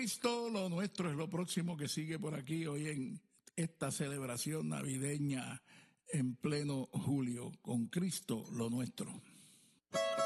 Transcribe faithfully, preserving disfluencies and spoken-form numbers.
Cristo lo nuestro es lo próximo que sigue por aquí hoy en esta celebración navideña en pleno julio. Con Cristo lo nuestro.